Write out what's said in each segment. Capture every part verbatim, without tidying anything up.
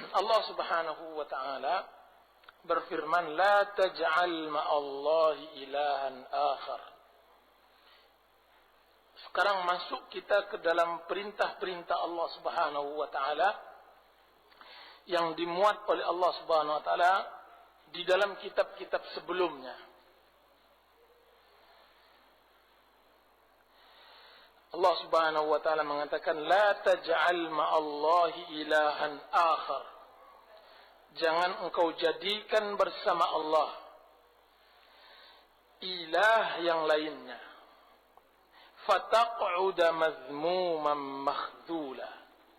Allah Subhanahu wa taala berfirman, "La taj'al ma'allahi ilahan akhar." Sekarang masuk kita ke dalam perintah-perintah Allah Subhanahu wa taala yang dimuat oleh Allah Subhanahu wa taala di dalam kitab-kitab sebelumnya. Allah Subhanahu wa taala mengatakan, "La taj'al ma'allahi ilahan akhar." Jangan engkau jadikan bersama Allah ilah yang lainnya. Fataq'uda mazmuman makhdula.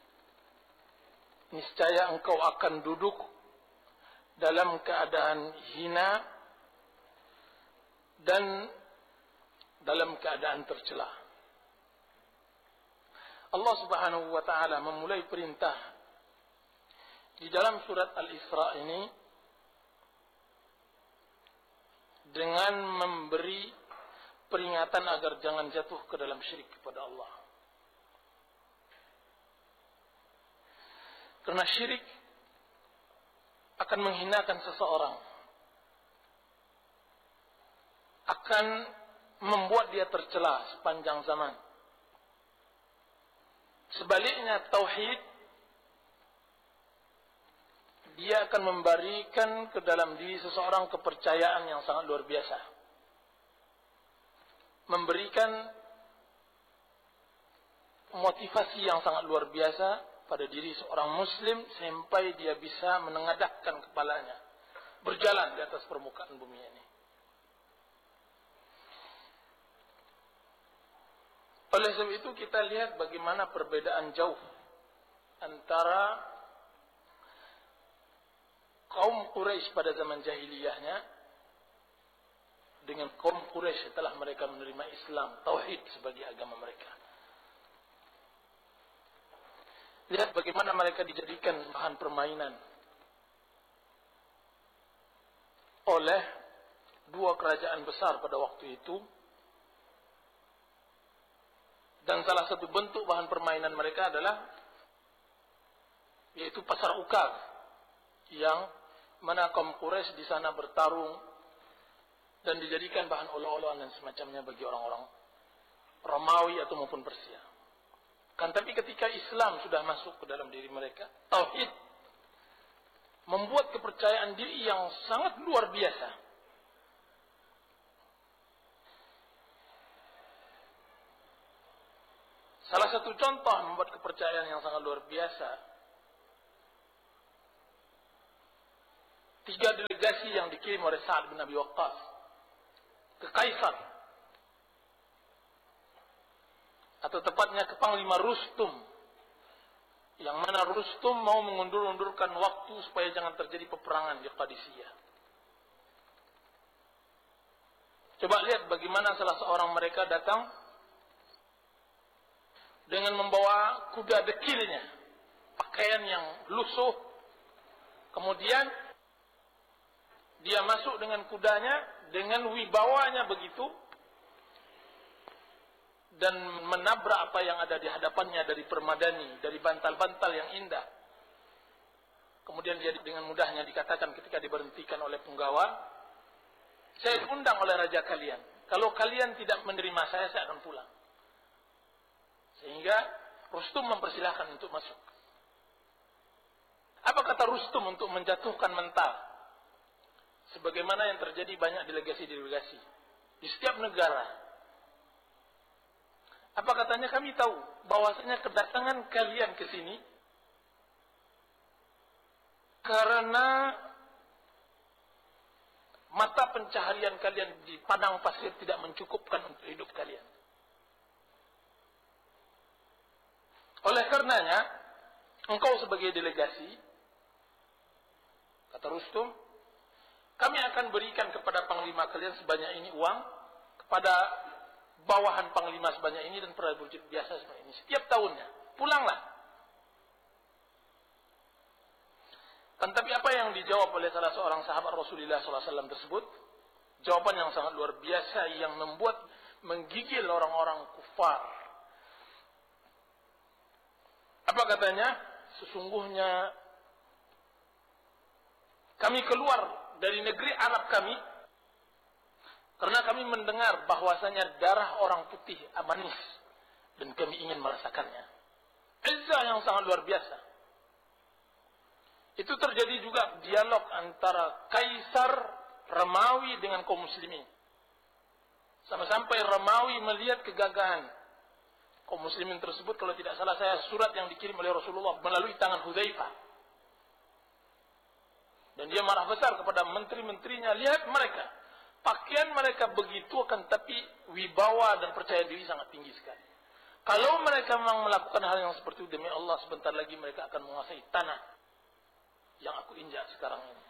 Niscaya engkau akan duduk dalam keadaan hina dan dalam keadaan tercela. Allah Subhanahu wa taala memulai perintah di dalam surat Al-Isra ini dengan memberi peringatan agar jangan jatuh ke dalam syirik kepada Allah. Karena syirik akan menghinakan seseorang, akan membuat dia tercela sepanjang zaman. Sebaliknya tauhid, dia akan memberikan ke dalam diri seseorang kepercayaan yang sangat luar biasa. Memberikan motivasi yang sangat luar biasa pada diri seorang muslim sampai dia bisa menengadahkan kepalanya berjalan di atas permukaan bumi ini. Oleh sebab itu kita lihat bagaimana perbedaan jauh antara kaum Quraisy pada zaman jahiliyahnya dengan kaum Quraisy setelah mereka menerima Islam, tauhid sebagai agama mereka. Lihat bagaimana mereka dijadikan bahan permainan oleh dua kerajaan besar pada waktu itu. Dan salah satu bentuk bahan permainan mereka adalah yaitu pasar ukar, yang mana kaum Quraisy di sana bertarung dan dijadikan bahan olok-olokan dan semacamnya bagi orang-orang Romawi atau maupun Persia. Kan tapi ketika Islam sudah masuk ke dalam diri mereka, tauhid membuat kepercayaan diri yang sangat luar biasa. Salah satu contoh membuat kepercayaan yang sangat luar biasa, tiga delegasi yang dikirim oleh Sa'ad bin Abi Waqqas ke Kaisar, atau tepatnya ke Panglima Rustum, yang mana Rustum mau mengundur-undurkan waktu supaya jangan terjadi peperangan di Qadisiyah. Coba lihat bagaimana salah seorang mereka datang dengan membawa kuda dekilnya, pakaian yang lusuh. Kemudian dia masuk dengan kudanya, dengan wibawanya begitu, dan menabrak apa yang ada di hadapannya dari permadani, dari bantal-bantal yang indah. Kemudian dia dengan mudahnya dikatakan ketika diberhentikan oleh penggawa, "Saya diundang oleh raja kalian. Kalau kalian tidak menerima saya, saya akan pulang." Sehingga Rustum mempersilahkan untuk masuk. Apa kata Rustum untuk menjatuhkan mental? Sebagaimana yang terjadi banyak delegasi-delegasi di setiap negara. Apa katanya? Kami tahu bahwasanya kedatangan kalian ke sini karena mata pencaharian kalian di padang pasir tidak mencukupkan untuk hidup kalian. Oleh karenanya, engkau sebagai delegasi, kata Rustum, kami akan berikan kepada panglima kalian sebanyak ini uang, kepada bawahan panglima sebanyak ini, dan prajurit biasa sebanyak ini setiap tahunnya. Pulanglah. Kan tapi apa yang dijawab oleh salah seorang sahabat Rasulullah sallallahu alaihi wasallam tersebut? Jawaban yang sangat luar biasa yang membuat menggigil orang-orang kufar. Apa katanya? Sesungguhnya kami keluar dari negeri Arab kami karena kami mendengar bahwasanya darah orang putih manis dan kami ingin merasakannya. Izzah yang sangat luar biasa. Itu terjadi juga dialog antara Kaisar Romawi dengan kaum muslimin. Sampai-sampai Romawi melihat kegagahan kaum muslimin tersebut, kalau tidak salah saya, surat yang dikirim oleh Rasulullah melalui tangan Hudzaifah. Dan dia marah besar kepada menteri-menterinya. Lihat mereka, pakaian mereka begitu, akan tapi wibawa dan percaya diri sangat tinggi sekali. Kalau mereka memang melakukan hal yang seperti itu, demi Allah sebentar lagi mereka akan menguasai tanah yang aku injak sekarang ini.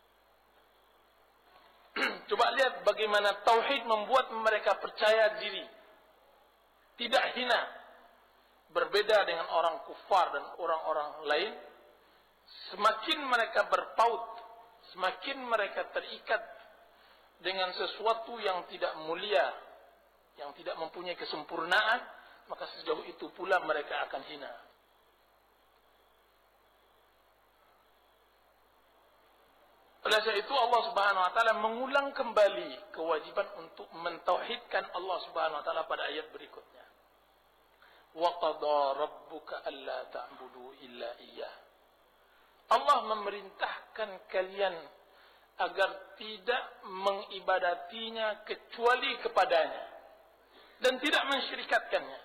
Coba lihat bagaimana tauhid membuat mereka percaya diri, tidak hina. Berbeda dengan orang kufar dan orang-orang lain, semakin mereka berpaut, semakin mereka terikat dengan sesuatu yang tidak mulia, yang tidak mempunyai kesempurnaan, maka sejauh itu pula mereka akan hina. Oleh sebab itu Allah Subhanahu wa taala mengulang kembali kewajiban untuk mentauhidkan Allah Subhanahu wa taala pada ayat berikutnya. Wa qada rabbuka alla ta'budu illa iyyah. Allah memerintahkan kalian agar tidak mengibadatinya kecuali kepadanya dan tidak mensyirikatkannya.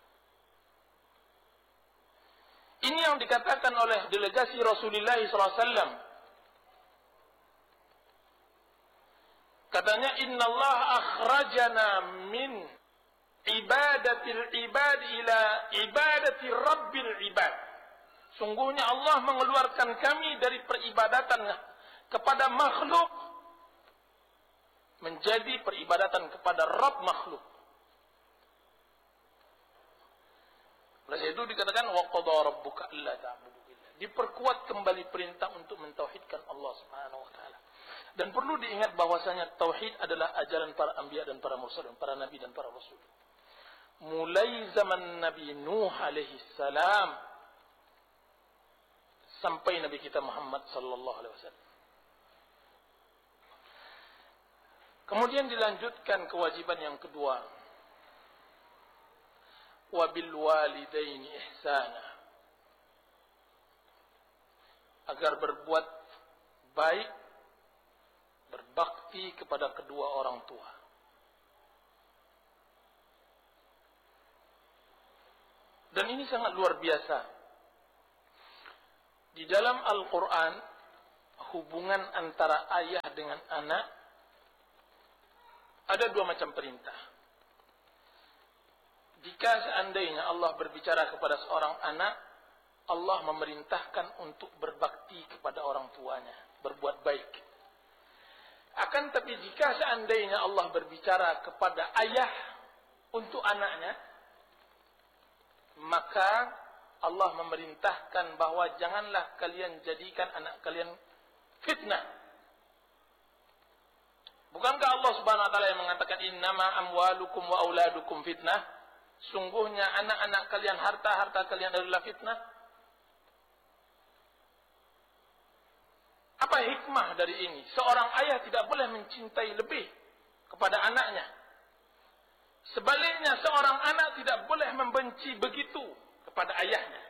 Ini yang dikatakan oleh delegasi Rasulullah sallallahu alaihi wasallam. Katanya, Inna Allah akhrajana min ibadatil ibad ila ibadati rabbil ibad. Sungguhnya Allah mengeluarkan kami dari peribadatan kepada makhluk menjadi peribadatan kepada Rabb makhluk. Oleh itu dikatakan wa qada rabbuka alla ta'budu illa. Diperkuat kembali perintah untuk mentauhidkan Allah Subhanahu wa taala. Dan perlu diingat bahwasanya tauhid adalah ajaran para anbiya dan para mursalin, para nabi dan para rasul. Mulai zaman Nabi Nuh alaihi salam sampai Nabi kita Muhammad sallallahu alaihi wasallam. Kemudian dilanjutkan kewajiban yang kedua. Wa bil walidaini ihsana. Agar berbuat baik, berbakti kepada kedua orang tua. Dan ini sangat luar biasa. Di dalam Al-Quran, hubungan antara ayah dengan anak ada dua macam perintah. Jika seandainya Allah berbicara kepada seorang anak, Allah memerintahkan untuk berbakti kepada orang tuanya, berbuat baik. Akan tapi jika seandainya Allah berbicara kepada ayah untuk anaknya, maka Allah memerintahkan bahwa janganlah kalian jadikan anak kalian fitnah. Bukankah Allah Subhanahu wa taala yang mengatakan innama amwalukum wa auladukum fitnah? Sungguhnya anak-anak kalian, harta-harta kalian adalah fitnah. Apa hikmah dari ini? Seorang ayah tidak boleh mencintai lebih kepada anaknya. Sebaliknya seorang anak tidak boleh membenci begitu kepada ayahnya.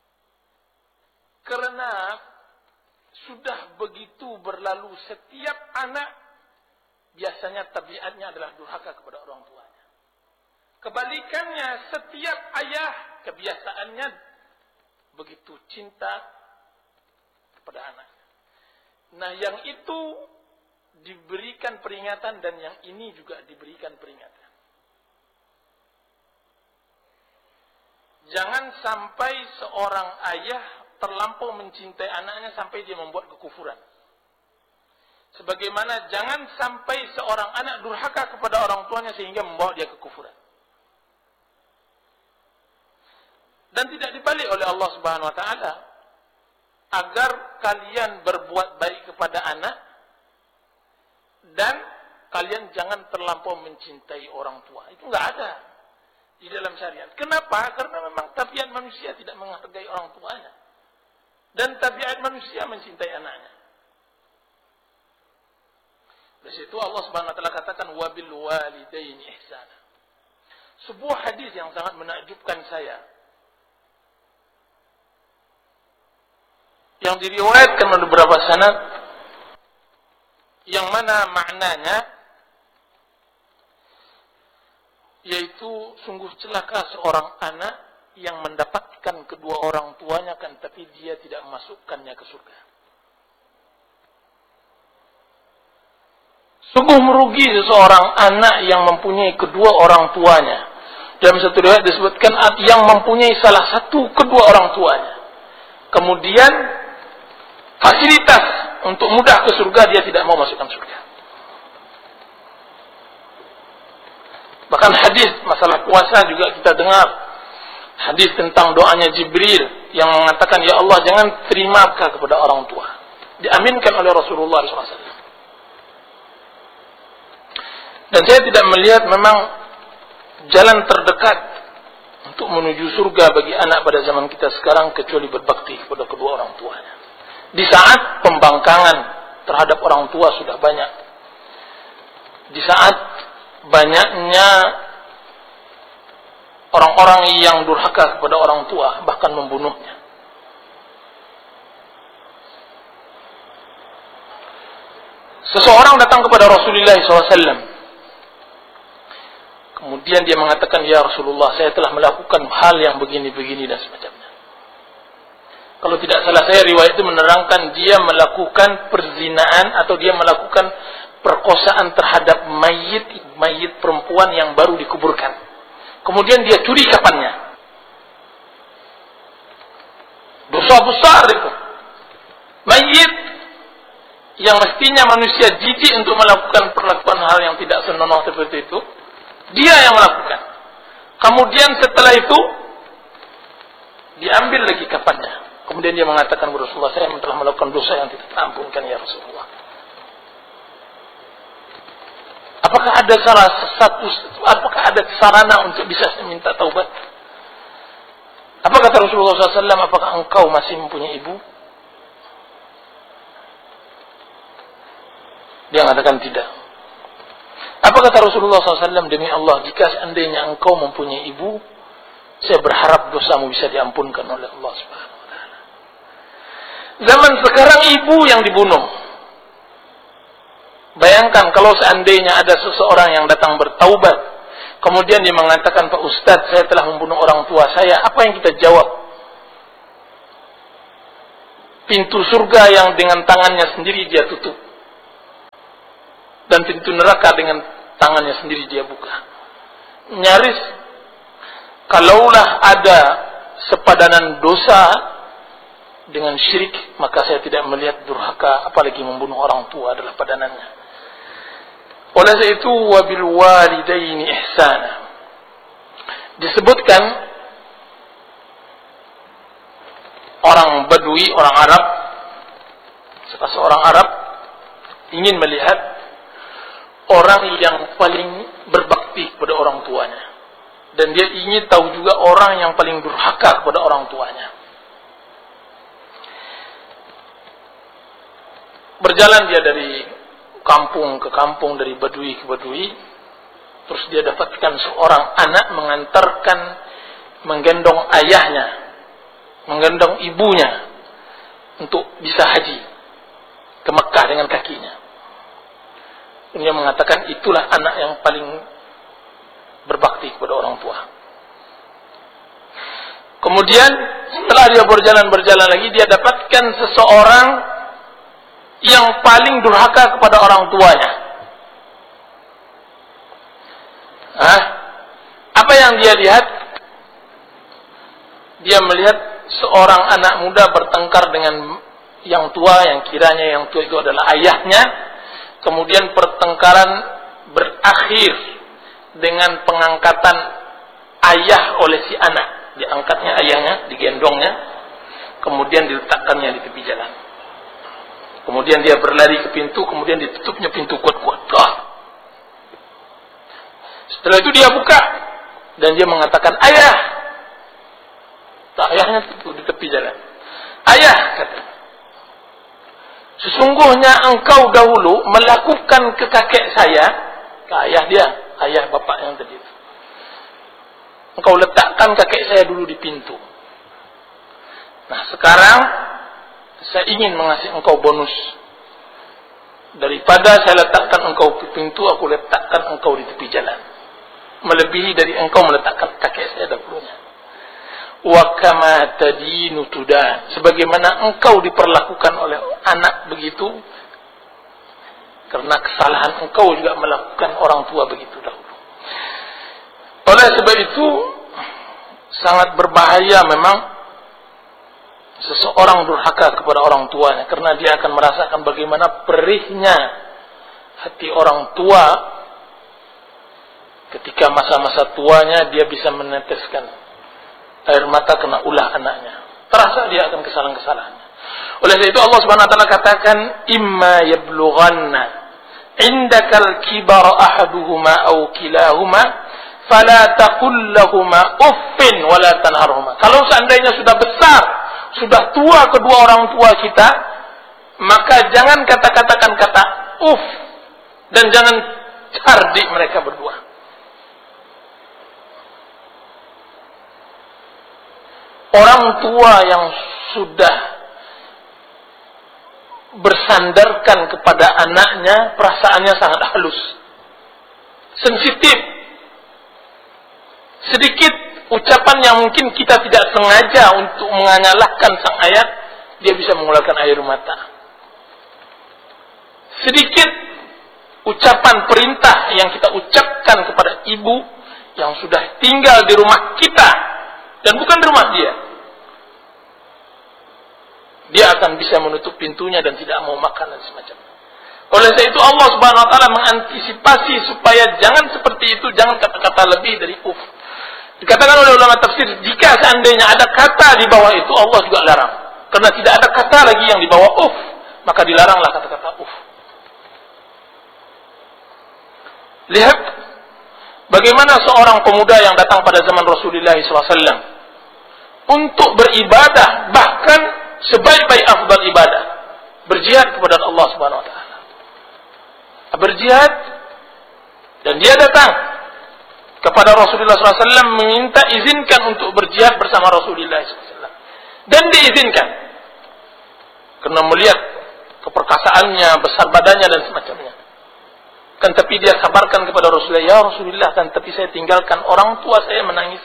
Karena sudah begitu berlalu, setiap anak biasanya tabiatnya adalah durhaka kepada orang tuanya. Kebalikannya, setiap ayah kebiasaannya begitu cinta kepada anak. Nah, yang itu diberikan peringatan dan yang ini juga diberikan peringatan. Jangan sampai seorang ayah terlampau mencintai anaknya sampai dia membuat kekufuran. Sebagaimana jangan sampai seorang anak durhaka kepada orang tuanya sehingga membawa dia kekufuran. Dan tidak dibalik oleh Allah Subhanahu wa taala agar kalian berbuat baik kepada anak dan kalian jangan terlampau mencintai orang tua. Itu enggak ada di dalam syariat. Kenapa? Karena memang tabiat manusia tidak menghargai orang tuanya. Dan tabiat manusia mencintai anaknya. Di situ Allah Subhanahu wa taala katakan wabil walidaini ihsana. Sebuah hadis yang sangat menakjubkan saya. Yang diriwayatkan oleh beberapa sanad yang mana maknanya yaitu sungguh celaka seorang anak yang mendapatkan kedua orang tuanya kan tapi dia tidak memasukkannya ke surga. Sungguh merugi seseorang anak yang mempunyai kedua orang tuanya. Dalam satu riwayat disebutkan yang mempunyai salah satu kedua orang tuanya. Kemudian fasilitas untuk mudah ke surga dia tidak mau masukkan surga. Bahkan hadis masalah puasa juga kita dengar. Hadis tentang doanya Jibril yang mengatakan, ya Allah jangan terima kepada orang tua. Diaminkan oleh Rasulullah shallallahu alaihi wasallam. Dan saya tidak melihat memang jalan terdekat untuk menuju surga bagi anak pada zaman kita sekarang kecuali berbakti kepada kedua orang tuanya. Di saat pembangkangan terhadap orang tua sudah banyak. Di saat banyaknya orang-orang yang durhaka kepada orang tua, bahkan membunuhnya. Seseorang datang kepada Rasulullah shallallahu alaihi wasallam. Kemudian dia mengatakan, ya Rasulullah, saya telah melakukan hal yang begini-begini dan semacamnya. Kalau tidak salah saya, riwayat itu menerangkan dia melakukan perzinaan atau dia melakukan perkosaan terhadap mayit, mayit perempuan yang baru dikuburkan. Kemudian dia curi kafannya. Dosa besar itu. Mayit yang mestinya manusia jijik untuk melakukan perlakuan hal yang tidak senonoh seperti itu, dia yang melakukan. Kemudian setelah itu diambil lagi kafannya. Kemudian dia mengatakan kepada Rasulullah, saya telah melakukan dosa yang tidak terampunkan ya Rasulullah. Apakah ada salah satu, apakah ada sarana untuk bisa minta taubat? Apa kata Rasulullah shallallahu alaihi wasallam? Apakah engkau masih mempunyai ibu? Dia mengatakan tidak. Apa kata Rasulullah shallallahu alaihi wasallam? Demi Allah, jika seandainya engkau mempunyai ibu, saya berharap dosamu bisa diampunkan oleh Allah Subhanahu wa taala. Zaman sekarang ibu yang dibunuh. Bayangkan kalau seandainya ada seseorang yang datang bertaubat, kemudian dia mengatakan, Pak Ustadz, saya telah membunuh orang tua saya. Apa yang kita jawab? Pintu surga yang dengan tangannya sendiri dia tutup. Dan pintu neraka dengan tangannya sendiri dia buka. Nyaris, kalaulah ada sepadanan dosa dengan syirik, maka saya tidak melihat durhaka, apalagi membunuh orang tua adalah padanannya. Oleh sebab itu, wabil walidaini ihsana. Disebutkan orang Badui, orang Arab, seorang Arab ingin melihat orang yang paling berbakti kepada orang tuanya. Dan dia ingin tahu juga orang yang paling durhaka kepada orang tuanya. Berjalan dia dari kampung ke kampung, dari Badui ke Badui. Terus dia dapatkan seorang anak mengantarkan, menggendong ayahnya, menggendong ibunya untuk bisa haji ke Mekah dengan kakinya. Dia mengatakan itulah anak yang paling berbakti kepada orang tua. Kemudian setelah dia berjalan-berjalan lagi, dia dapatkan seseorang yang paling durhaka kepada orang tuanya. Hah? Apa yang dia lihat? Dia melihat seorang anak muda bertengkar dengan yang tua, yang kiranya yang tua itu adalah ayahnya. Kemudian pertengkaran berakhir dengan pengangkatan ayah oleh si anak. Diangkatnya ayahnya, digendongnya, kemudian diletakkannya di tepi jalan. Kemudian dia berlari ke pintu, kemudian ditutupnya pintu kuat-kuat. Setelah itu dia buka dan dia mengatakan, ayah. Tak, ayahnya di tepi jalan. Ayah, kata. sesungguhnya engkau dahulu melakukan ke kakek saya, ke ayah dia, ayah bapak yang tadi itu. Engkau letakkan kakek saya dulu di pintu. Nah sekarang saya ingin mengasih engkau bonus. Daripada saya letakkan engkau di pintu, aku letakkan engkau di tepi jalan. Melebihi dari engkau meletakkan kakek saya dahulunya. Wa kama tadinu tudan. Sebagaimana engkau diperlakukan oleh anak begitu, karena kesalahan engkau juga melakukan orang tua begitu dahulu. Oleh sebab itu sangat berbahaya memang seseorang durhaka kepada orang tuanya, karena dia akan merasakan bagaimana perihnya hati orang tua ketika masa-masa tuanya dia bisa meneteskan air mata kena ulah anaknya. Terasa dia akan kesalahan-kesalahannya. Oleh sebab itu Allah Subhanahu wa taala katakan, imma yablughanna indakal kibar ahaduhuma aw kilahuma fala taqul lahumā uffin wa la tanharhumā. Kalau seandainya sudah besar, sudah tua kedua orang tua kita, maka jangan kata-katakan kata uff dan jangan cardik mereka berdua. Orang tua yang sudah bersandarkan kepada anaknya, perasaannya sangat halus, sensitif. Sedikit ucapan yang mungkin kita tidak sengaja untuk menyalahkan sang ayah, dia bisa mengeluarkan air mata. Sedikit ucapan perintah yang kita ucapkan kepada ibu yang sudah tinggal di rumah kita dan bukan di rumah dia, dia akan bisa menutup pintunya dan tidak mau makan dan semacamnya. Oleh sebab itu Allah Subhanahu wa taala mengantisipasi supaya jangan seperti itu, jangan kata-kata lebih dari uf. Dikatakan oleh ulama tafsir, jika seandainya ada kata di bawah itu, Allah juga larang. Karena tidak ada kata lagi yang di bawah uf, maka dilaranglah kata-kata uf. Lihat bagaimana seorang pemuda yang datang pada zaman Rasulullah shallallahu alaihi wasallam untuk beribadah, bahkan sebaik-baik afdal ibadah, berjihad kepada Allah Subhanahu wa taala. Berjihad, dan dia datang kepada Rasulullah shallallahu alaihi wasallam meminta izinkan untuk berjihad bersama Rasulullah shallallahu alaihi wasallam. Dan diizinkan. Karena melihat keperkasaannya, besar badannya dan semacamnya. Kan tapi dia kabarkan kepada Rasulullah, ya Rasulullah, kan tapi saya tinggalkan orang tua saya menangis.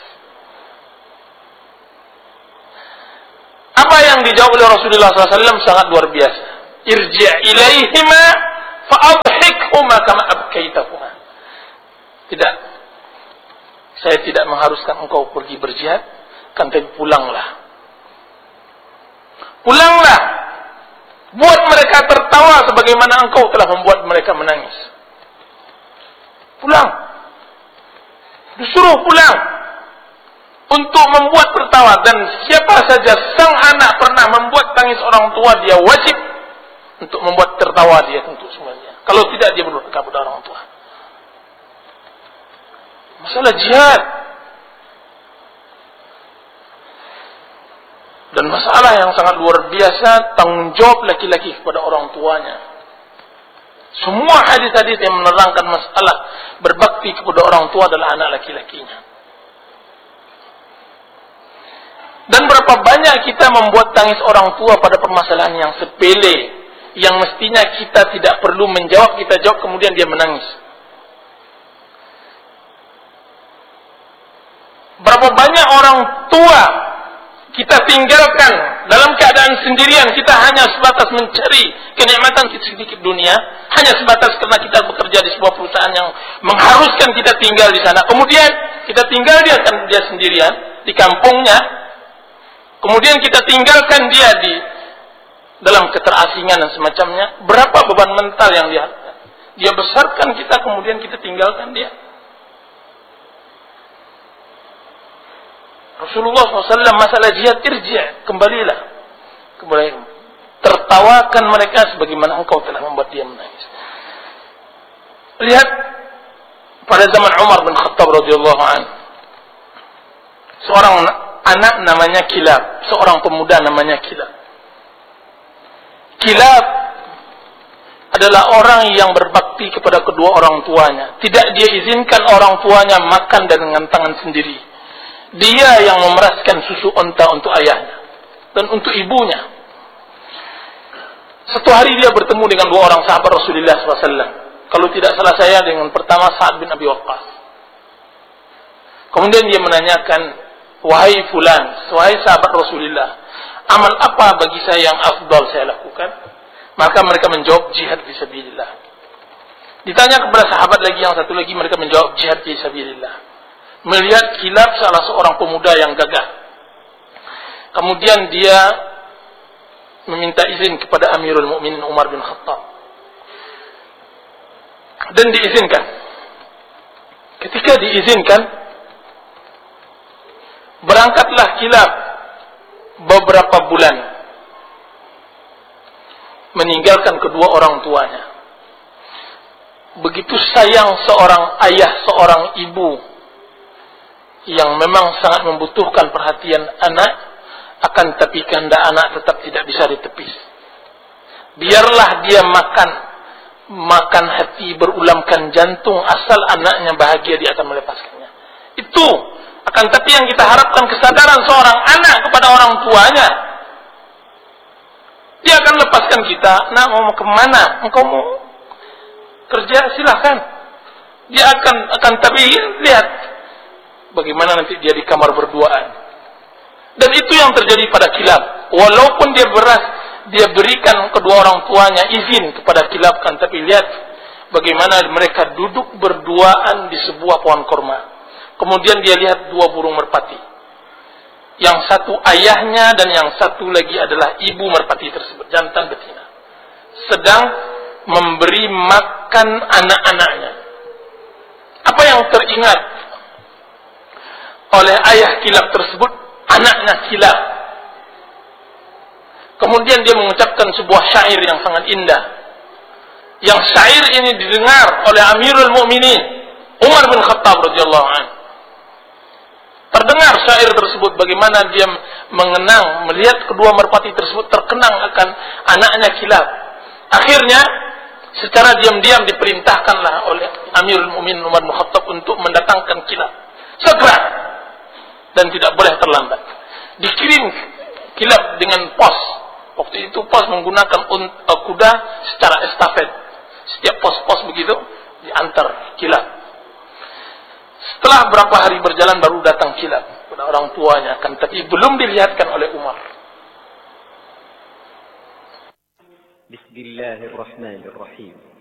Apa yang dijawab oleh Rasulullah shallallahu alaihi wasallam sangat luar biasa. Irji' ilaihima fa'adhikhuma kama abkaitahuma. Tidak. Saya tidak mengharuskan engkau pergi berjihad, kan tapi pulanglah. Pulanglah. Buat mereka tertawa sebagaimana engkau telah membuat mereka menangis. Pulang. Disuruh pulang untuk membuat tertawa, dan siapa saja sang anak pernah membuat tangis orang tua, dia wajib untuk membuat tertawa dia untuk semuanya. Kalau tidak, dia berdurhaka kepada orang tua. Masalah jihad dan masalah yang sangat luar biasa, tanggung jawab laki-laki kepada orang tuanya. Semua hadis-hadis yang menerangkan masalah berbakti kepada orang tua adalah anak laki-lakinya. Dan berapa banyak kita membuat tangis orang tua pada permasalahan yang sepele, yang mestinya kita tidak perlu menjawab, kita jawab kemudian dia menangis. Berapa banyak orang tua kita tinggalkan dalam keadaan sendirian, kita hanya sebatas mencari kenikmatan sedikit dunia, hanya sebatas karena kita bekerja di sebuah perusahaan yang mengharuskan kita tinggal di sana. Kemudian kita tinggal dia kan dia sendirian di kampungnya. Kemudian kita tinggalkan dia di dalam keterasingan dan semacamnya. Berapa beban mental yang dia dia besarkan kita, kemudian kita tinggalkan dia. Rasulullah shallallahu alaihi wasallam masalah jihad, irji', kembalilah. Kembali. Tertawakan mereka sebagaimana engkau telah membuat dia menangis. Lihat pada zaman Umar bin Khattab radhiyallahu anhu. Seorang anak namanya Kilab, seorang pemuda namanya Kilab. Kilab adalah orang yang berbakti kepada kedua orang tuanya. Tidak dia izinkan orang tuanya makan dengan tangan sendiri. Dia yang memeraskan susu onta untuk ayahnya dan untuk ibunya. Satu hari dia bertemu dengan dua orang sahabat Rasulullah shallallahu alaihi wasallam. Kalau tidak salah saya dengan pertama Sa'ad bin Abi Waqqas. Kemudian dia menanyakan, wahai fulan, wahai sahabat Rasulullah, amal apa bagi saya yang afdal saya lakukan? Maka mereka menjawab jihad fisabilillah. Ditanya kepada sahabat lagi yang satu lagi, mereka menjawab jihad fisabilillah. Melihat kilap salah seorang pemuda yang gagah. Kemudian dia meminta izin kepada Amirul Mukminin Umar bin Khattab. Dan diizinkan. Ketika diizinkan, berangkatlah kilap beberapa bulan meninggalkan kedua orang tuanya. Begitu sayang seorang ayah, seorang ibu yang memang sangat membutuhkan perhatian anak, akan tapi kehendak anak tetap tidak bisa ditepis. Biarlah dia makan makan hati, berulamkan jantung, asal anaknya bahagia dia akan melepaskannya. Itu akan tapi yang kita harapkan kesadaran seorang anak kepada orang tuanya. Dia akan lepaskan kita. Nak, mau kemana? Engkau mau kerja, silahkan. Dia akan akan tapi lihat bagaimana nanti dia di kamar berduaan. Dan itu yang terjadi pada kilab. Walaupun dia beras, dia berikan kedua orang tuanya izin kepada kilab, kan tapi lihat bagaimana mereka duduk berduaan di sebuah pohon korma. Kemudian dia lihat dua burung merpati. Yang satu ayahnya dan yang satu lagi adalah ibu merpati tersebut, jantan betina, sedang memberi makan anak-anaknya. Apa yang teringat oleh ayah kilab tersebut? Anaknya kilab. Kemudian dia mengucapkan sebuah syair yang sangat indah. Yang syair ini didengar oleh Amirul Mukminin Umar bin Khattab radhiyallahu anhu. Terdengar syair tersebut, bagaimana dia mengenang, melihat kedua merpati tersebut terkenang akan anaknya kilab. Akhirnya secara diam-diam diperintahkanlah oleh Amirul Mukminin Umar bin Khattab untuk mendatangkan kilab segera dan tidak boleh terlambat. Dikirim kilab dengan pos. Waktu itu pos menggunakan kuda secara estafet. Setiap pos-pos begitu diantar kilab. Setelah berapa hari berjalan baru datang kilab pada orang tuanya, kan tapi belum dilihatkan oleh Umar. Bismillahirrahmanirrahim.